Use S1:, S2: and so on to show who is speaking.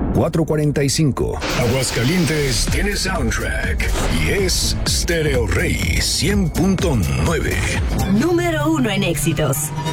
S1: 445.
S2: Aguascalientes tiene soundtrack y es Stereo Rey 100.9.
S3: Número 1 en éxitos.